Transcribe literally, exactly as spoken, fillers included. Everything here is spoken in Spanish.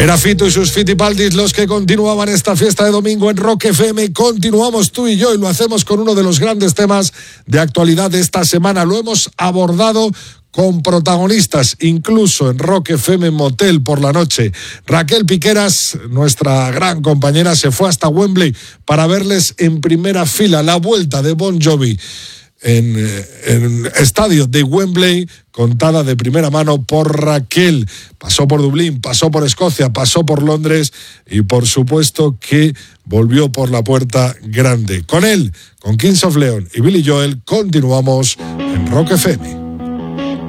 Era Fito y sus Fitipaldis los que continuaban esta fiesta de domingo en Rock F M. Continuamos tú y yo y lo hacemos con uno de los grandes temas de actualidad de esta semana. Lo hemos abordado con protagonistas, incluso en Rock F M Motel por la noche. Raquel Piqueras, nuestra gran compañera, se fue hasta Wembley para verles en primera fila la vuelta de Bon Jovi en el estadio de Wembley, contada de primera mano por Raquel. Pasó por Dublín, pasó por Escocia, pasó por Londres y por supuesto que volvió por la puerta grande. Con él, con Kings of Leon y Billy Joel, continuamos en Rock F M.